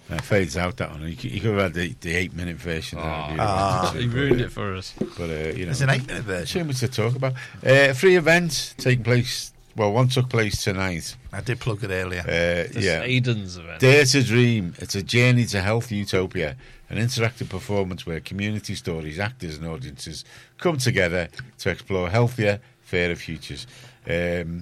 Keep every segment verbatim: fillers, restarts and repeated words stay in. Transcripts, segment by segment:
Uh, fades out that one. You could, you could have had the, the eight-minute version. Oh, ah, he ruined it for us. But uh, you know, There's an eight-minute version. Too much to talk about. Uh, three events taking place. Well, one took place tonight. I did plug it earlier. Uh, This yeah, Aiden's event. Dare to Dream. It's a journey to health utopia, an interactive performance where community stories, actors, and audiences come together to explore healthier, fairer futures. Um,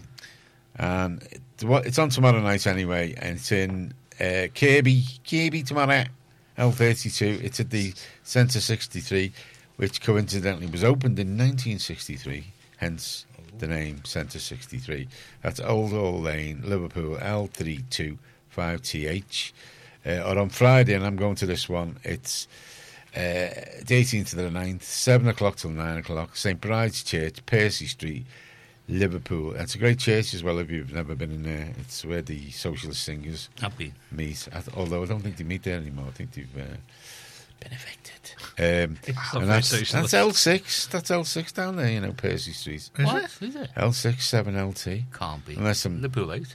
and it, it's on tomorrow night anyway, and it's in uh, Kirby, Kirby tomorrow, L thirty-two. It's at the Centre sixty-three, which coincidentally was opened in nineteen sixty-three, hence the name Centre sixty-three. That's Old Hall Lane, Liverpool, L three two five T H. Uh, or on Friday, and I'm going to this one, it's uh, the eighteenth to the ninth, seven o'clock till nine o'clock, Saint Bride's Church, Percy Street, Liverpool. It's a great church as well if you've never been in there. It's where the socialist singers Happy. meet. I th- although I don't think they meet there anymore. I think they've uh, been evicted. Um, It's and not that's, very socialist. that's L six. That's L six down there, you know, Percy Street. Is What? it? Is it? L six, seven L T. Can't be. Unless I'm... Liverpool eight.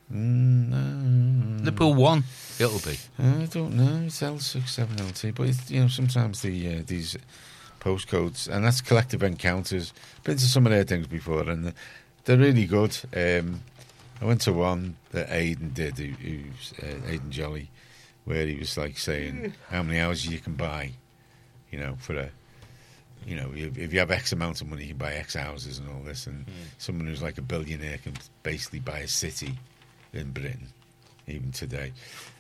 Mm, no, Liverpool one. It'll be. I don't know. It's L six, seven L T. But, it's, you know, sometimes the uh, these postcodes... And that's Collective Encounters. Been to some of their things before, and they're really good. Um, I went to one that Aidan did, who, who's uh, Aidan Jolly, where he was, like, saying how many hours you can buy, you know, for a... You know, if if you have X amount of money, you can buy X houses and all this. And mm. someone who's like a billionaire can basically buy a city in Britain, even today.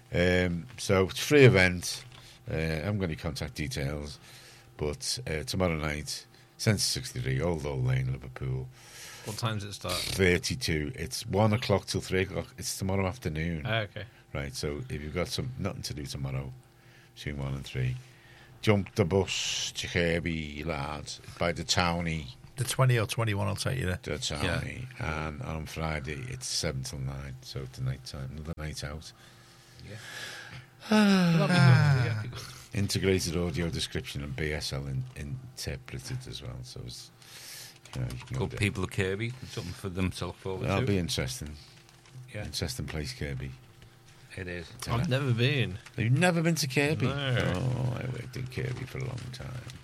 Um, so it's a free event. Uh, I haven't got any contact details. But uh, tomorrow night, Centre sixty-three, Old Hall Lane, Liverpool. What time does it start? thirty-two. It's one o'clock till three o'clock. It's tomorrow afternoon. Oh, okay. Right, so if you've got some nothing to do tomorrow, between one and three, jump the bus to Kirby, lads, by the townie. The twenty or twenty-one will take you there. The townie. Yeah. And on Friday, it's seven till nine, so it's the night time, another night out. Yeah. Well, that'd be good. Yeah, that'd be good. Integrated audio description and B S L in, interpreted as well, so it's, you know, you can Good go people of Kirby. Something for them to look forward That'll to. be interesting. Yeah. Interesting place, Kirby. It is. I've never been. You've never been to Kirby? No. Oh, I worked in Kirby for a long time.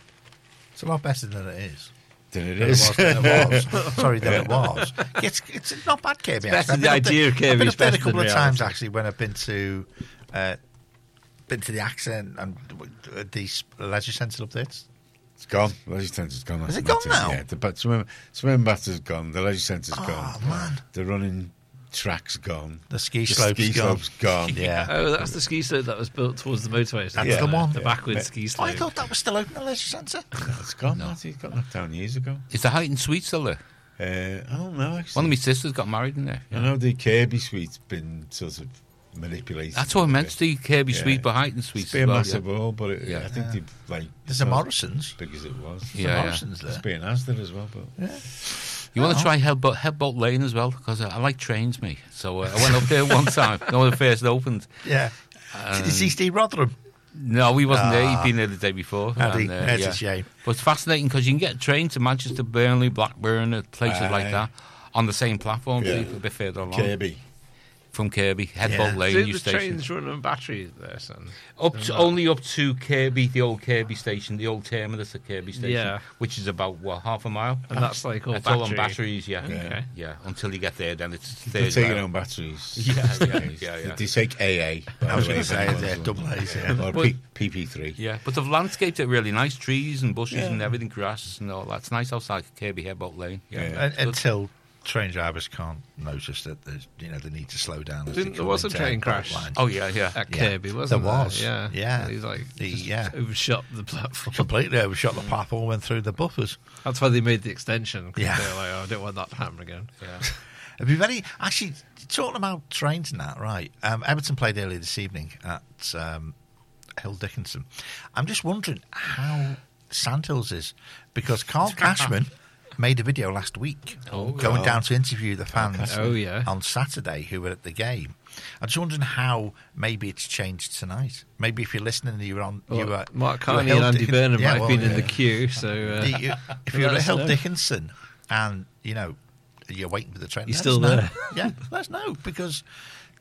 It's a lot better than it is. Than it Than is. It was, than it was. Sorry, than it was. It's, it's not bad, Kirby. It's actually. better I've the been idea up of there- Kirby I've is been up there a better couple than of times, reality. actually, when I've been to... Uh, been to the Accent and the leisure centre up there. It's, It's gone. The leisure centre's gone. Is it That's gone now? Yeah, the but swim, swim batter's gone. The leisure centre's Oh, gone. man. The running track's gone. the ski The slope's ski gone. slope's gone. Yeah. Oh, that's the ski slope that was built towards the motorway. That's Yeah. the one. The backwards ski Oh, slope. I thought that was still open, the leisure centre. It's gone. No. It got knocked down years ago. Is the Heighton Suite still there? Uh, I don't know, actually. One of my sisters got married in there. I know the Kirby suite's been sort of manipulated. That's what I meant. The Kirby Yeah. Suite, but Heighton Suite It's been as well. massive yeah. all, but it, Yeah. I think Yeah. they've, like... There's a not Morrison's. as big as it was. There's Yeah, a yeah. Morrison's It's there. being Asda as well, but... Yeah. You want Oh. to try Headbolt, Headbolt Lane as well? Because I, I like trains, me. So uh, I went up there one time, you know, when it first opened. Yeah. Did you see Steve Rotherham? No, he wasn't there. Ah. He'd been there the day before. Had he? and, uh, That's yeah. a shame. But it's fascinating because you can get a train to Manchester, Burnley, Blackburn, and places Aye. like that on the same platform, Yeah. so you a bit further along. Kirby. From Kirby, Headbolt Yeah. Lane, Do New the Station. trains run on batteries there, son? Up to, only up to Kirby, the old Kirby station, the old terminus at Kirby station, Yeah. which is about, what, half a mile? And that's like all That's battery. all on batteries, yeah. Yeah. Okay. Yeah, until you get there, then it's They third take their rail. own batteries. Yeah, yeah, yeah, yeah. They take A A. by I was the way, going to if say, anyone's yeah, wondering. double A's, yeah. Or Well- P- PP3. Yeah, but they've landscaped it really nice, trees and bushes Yeah. and everything, grass and all that. It's nice outside Kirby Headbolt Lane. Yeah, Yeah. Un- it's good. Until train drivers can't notice that there's, you know, they need to slow down. As Didn't- they there come was a into train Headbolt crash. Line. Oh yeah, yeah. At Yeah. Kirby, wasn't There there? was. Yeah. Yeah. He's like, The- just yeah. overshot the platform. Completely overshot the platform, went through the buffers. That's why they made the extension. 'Cause Yeah. They were like, oh, I don't want that to happen again. yeah. It'd be very actually talking about trains and that, right? Um, Everton played earlier this evening at um, Hill Dickinson. I'm just wondering how Sandhills is because Carl Cashman made a video last week Oh, going yeah. down to interview the fans Oh, yeah. on Saturday who were at the game. I'm just wondering how maybe it's changed tonight. Maybe if you're listening, you were on. you Well, were Mark you were Carney Hill and Andy Dick- Burnham Yeah, might have well, been in yeah. the queue, so uh, You- you- if let you're at us Hill know. Dickinson and you know you're waiting for the train, You're let still us know. there. Yeah, let us know because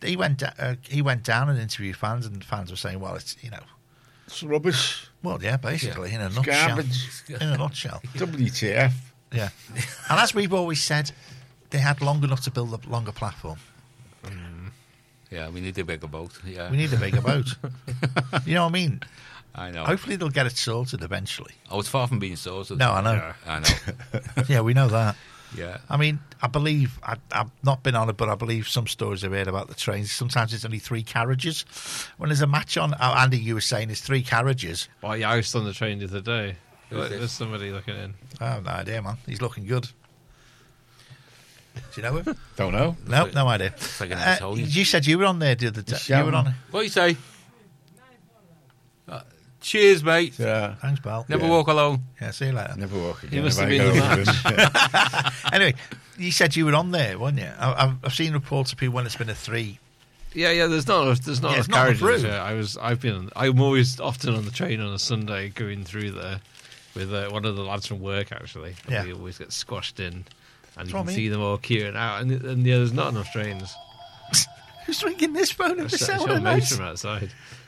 he went da- uh, he went down and interviewed fans, and fans were saying, "Well, it's you know, It's rubbish. well, yeah, basically in a nutshell, Garbage. in a nutshell, W T F. yeah." And as we've always said, they had long enough to build a longer platform. Yeah, we need a bigger boat. Yeah, We need a bigger boat. You know what I mean? I know. Hopefully, they'll get it sorted eventually. Oh, it's far from being sorted. No, I know. Yeah, I know. Yeah, we know that. Yeah. I mean, I believe, I, I've not been on it, but I believe some stories I've heard about the trains. Sometimes it's only three carriages. When there's a match on, oh, Andy, you were saying it's three carriages. Well, yeah, I was on the train the other day. Who's There's this? somebody looking in. I have no idea, man. He's looking good. Do you know him? Don't know. No, no idea. It's like an Uh, Italian. you said you were on there the other day. He's You were shouting. on. What do you say? Uh, cheers, mate. Yeah. Thanks, pal. Never Yeah. walk alone. Yeah, see you later. Never walk again. must if have I been go the over him. Anyway, you said you were on there, weren't you? I, I've, I've seen reports of people when it's been a three. Yeah, yeah. There's not enough. There's not Yeah, enough it's not enough carriages. room. Yeah, I was. I've been. I'm always often on the train on a Sunday going through there with uh, one of the lads from work. Actually, and Yeah. we always get squashed in, and you what I can mean. see them all queuing out. And, and yeah, there's not enough trains. Who's ringing this phone at It's the sound your of mate night? from outside.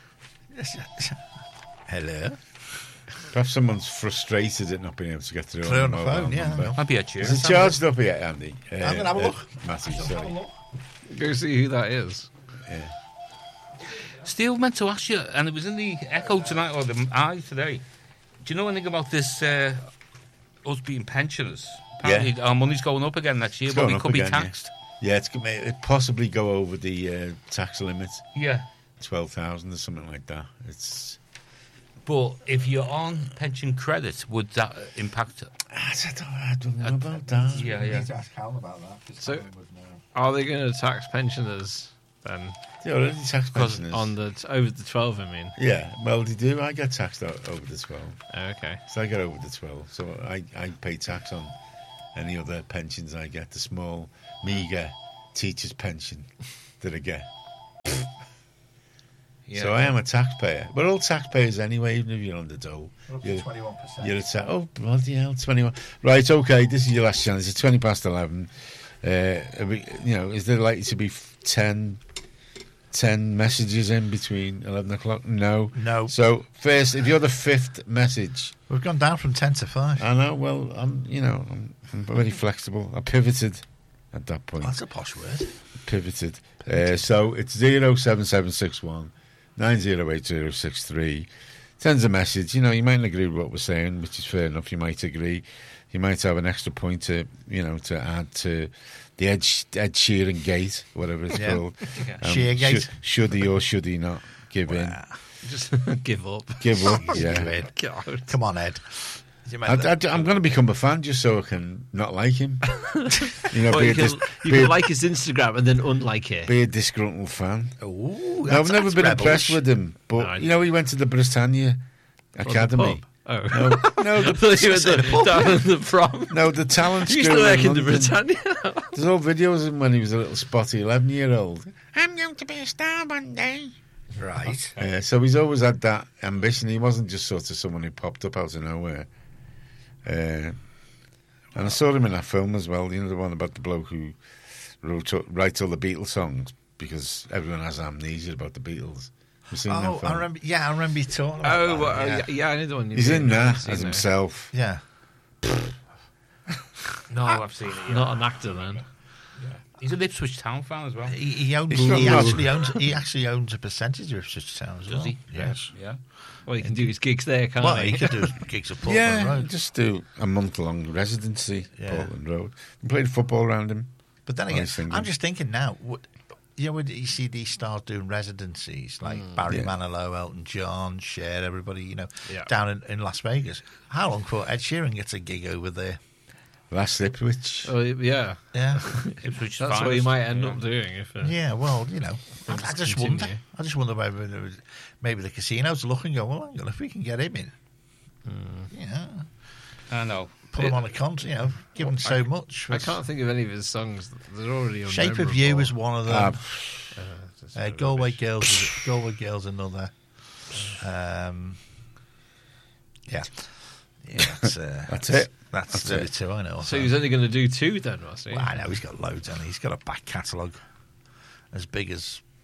Hello. Perhaps someone's frustrated at not being able to get through Through on on the the mobile phone, yeah, I number. know. Might be a cheers. Is it charged up yet, Andy? Uh, I'm gonna have a uh, look. Matthew, sorry. Go see who that is. Yeah. Steve meant to ask you, and it was in the Echo tonight, or the Eye today. Do you know anything about this, uh, us being pensioners? Apparently Yeah. our money's going up again next year, It's but going we up could be again, yeah. taxed. Yeah, it's gonna it possibly go over the uh, tax limit, Yeah. twelve thousand or something like that. It's But if you're on pension credit, would that impact? I don't, I don't know about that. Yeah, yeah. to ask Cal about that. So- Are they going to tax pensioners then? They already tax pensioners. On the over the twelve, I mean. Yeah, well, they do. I get taxed o- over the twelve. Oh, okay. So I get over the twelve. So I, I pay tax on any other pensions I get, the small, meagre teacher's pension that I get. Yeah. So I am a taxpayer. We're all taxpayers anyway, even if you're on the dole. You're, twenty-one percent. you're a ta- oh, bloody hell, twenty-one. Right, okay, this is your last chance. It's twenty past eleven. Uh, are we, you know, is there likely to be f- ten, ten messages in between eleven o'clock? No. No. So, first, if you're the fifth message, We've gone down from ten to five. I know, well, I'm, you know, I'm, I'm very flexible. I pivoted at that point. That's a posh word. Pivoted. Uh, so it's zero seven seven six one nine zero eight zero six three. Sends a message. You know, you might not agree with what we're saying, which is fair enough. You might agree. You might have an extra point to, you know, to add to the Ed, Ed Sheeran gate, whatever it's Yeah. called. Sheergate. Should, should he or should he not give in? Just give up. Give up, yeah. Ed. God. Come on, Ed. You I, meant that. am going to become a fan just so I can not like him. You know, Well, be, you a can, dis- you be, can a, like his Instagram and then unlike it. be a disgruntled fan. Ooh, No, I've that's- never that's been rebels. impressed with him. But, No, I- you know, he went to the Britannia Academy. Oh. No, no, I thought you were Say the the, pub. down in the prom. no, the talent You used school to work in the London. Britannia. There's all videos of him when he was a little spotty eleven-year-old. I'm going to be a star one day. Right. Uh, so he's always had that ambition. He wasn't just sort of someone who popped up out of nowhere. Uh, and I saw him in that film as well. You know, the one about the bloke who wrote writes all the Beatles songs because everyone has amnesia about the Beatles. You seen that Oh, film? I remember. Yeah, I remember you talking about Oh, that. well, yeah. yeah. yeah, I know the one. you He's mean. in I've that seen as it. himself. Yeah. No, I've seen it. Yeah. Not an actor then. He's an Ipswich Town fan as well. He, he owns. He's not He low. actually owns. He actually owns a percentage of Ipswich Town as well. Does he? Yes. Yeah. Well, he can do his gigs there, can't Well, he? he could do gigs at Portland Yeah, Road. just do a month-long residency, Yeah. Portland Road. And played football around him. But then I again, was thinking- I'm just thinking now. What, you know, when you see these stars doing residencies like Barry Yeah. Manilow, Elton John, Cher, everybody, you know, Yeah. down in, in Las Vegas. How long before Ed Sheeran gets a gig over there? Last Ipswich. Oh, yeah. Yeah, Ipswich That's what finest. he might end Yeah. up doing. If uh, yeah. Well, you know, I, I Just just continue. wonder. I just wonder whether there was, maybe the casinos look and go, well, hang on, if we can get him in, yeah, I know. put him on a contract, you know, give him so much. I can't think of any of his songs. They're already on. Shape of You is one of them. Ah, Uh, Galway Girls, is, Galway Girls, another. Um, yeah, yeah, that's, uh, That's it. That's, That's the it. two I know. So he was only going to do two then, was he? Well, I know he's got loads, and he's got a back catalogue as big as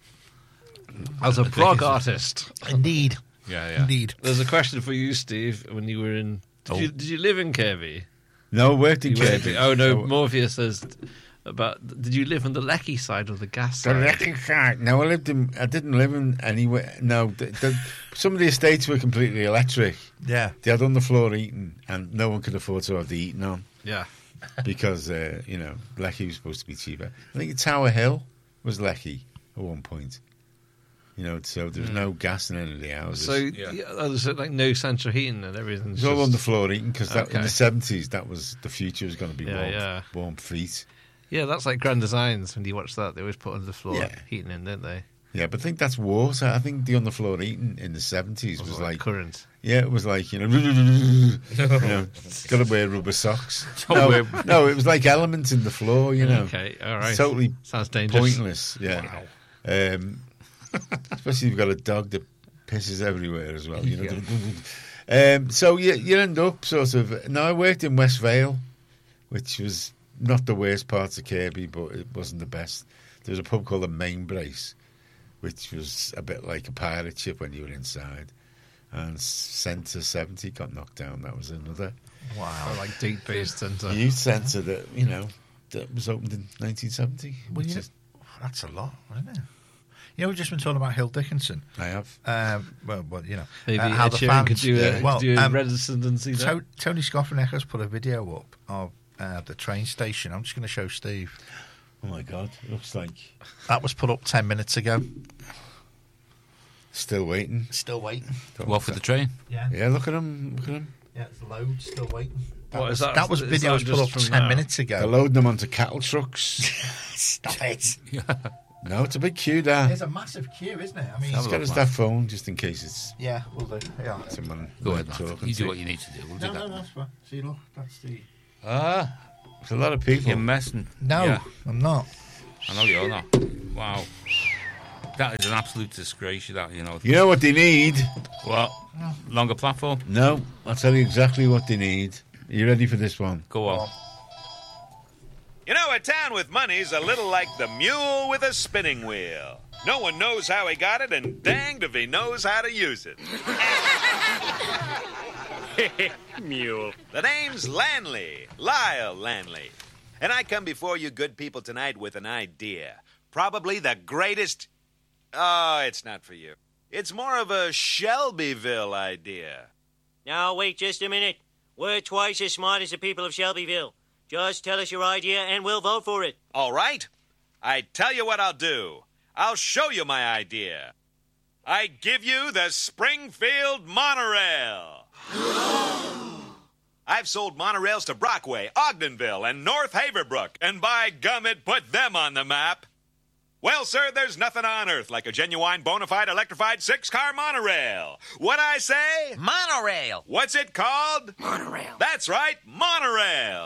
As a blog artist, Indeed. Yeah, yeah. Indeed. there's a question for you, Steve. When you were in, did, Oh. you, did you live in Kirby? No, worked in You worked Kirby. in- oh no, So- Morpheus says about. Did you live on the Lecky side or the gas The side? wrecking side. No, I lived in. I didn't live in anywhere. No, the, the, some of the estates were completely electric. Yeah. They had underfloor heating, and no one could afford to have the heating on Yeah. because uh, you know Lecky was supposed to be cheaper. I think Tower Hill was Lecky at one point. You know, so there was no gas in any of the houses. So it yeah. Yeah. there's like no central heating and everything. was all underfloor heating because in Okay. the seventies that was the future was going to be Yeah, warm, yeah. warm feet. Yeah, that's like Grand Designs. When you watch that, they always put underfloor Yeah. heating in, don't they? Yeah, but I think that's water. I think the underfloor heating in the seventies was, Was like current. Yeah, it was like, you know, you know got to wear rubber socks. Don't No, wear- no, it was like elements in the floor, you know. Okay, all right. Totally Sounds dangerous. pointless, yeah. Um, especially if you've got a dog that pisses everywhere as well, you know. um, so you, you end up sort of... No, I worked in West Vale, which was not the worst parts of Kirby, but it wasn't the best. There was a pub called the Main Brace, which was a bit like a pirate ship when you were inside. And Centre seventy got knocked down. That was another Wow. Or like date-based centre. youth centre that, you know, that was opened in nineteen seventy. Well, which you know, is, that's a lot, isn't it? You know, we've just been talking about Hill Dickinson. I have. Um, well, well, you know, Maybe uh, how Ed the Sheeran fans. could do a, yeah. well, do a um, residency there. To- Tony Scoffin has put a video up of uh, the train station. I'm just going to show Steve. Oh, my God. It looks like That was put up ten minutes ago. still waiting. Still waiting. What for the train? Yeah, Yeah, look at him. Look at him. yeah, it's load. Still waiting. What is That was Is video that was put just up from ten now? minutes They're ago. loading them onto cattle trucks. Stop it. No, it's a big queue there. There's a massive queue, isn't it? I mean, He's got his that phone just in case it's yeah, we'll do. Yeah. someone Go we're ahead, Matt. talking You do to. what you need to do. We'll No, do no, that. no, that's fine. See, look, that's the. Ah, There's a lot of people. you're messing. No, Yeah, I'm not. I know you're not. Wow. That is an absolute disgrace, that, you know. You know what they need? What? Longer platform? No, I'll tell you exactly what they need. Are you ready for this one? Go on. You know, a town with money's a little like the mule with a spinning wheel. No one knows how he got it, and danged if he knows how to use it. Mule. The name's Lanley, Lyle Lanley. And I come before you good people tonight with an idea. Probably the greatest... Oh, it's not for you. It's more of a Shelbyville idea. Now, wait just a minute. We're twice as smart as the people of Shelbyville. Just tell us your idea and we'll vote for it. All right? I tell you what I'll do. I'll show you my idea. I give you the Springfield Monorail. I've sold monorails to Brockway, Ogdenville, and North Haverbrook, and by gum, it put them on the map. Well, sir, there's nothing on earth like a genuine, bona fide, electrified six-car monorail. What I say? Monorail. What's it called? Monorail. That's right, monorail.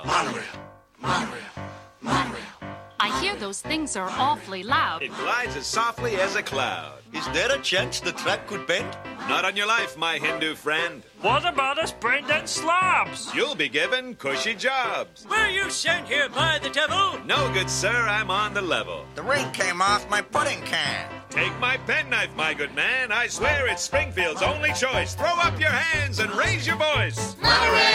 I hear those things are awfully loud. It glides as softly as a cloud. Is there a chance the track could bend? Not on your life, my Hindu friend. What about us brain-dead slobs? You'll be given cushy jobs. Were you sent here by the devil? No, good sir, I'm on the level. The ring came off my pudding can. Take my penknife, my good man. I swear it's Springfield's only choice. Throw up your hands and raise your voice. Monorail!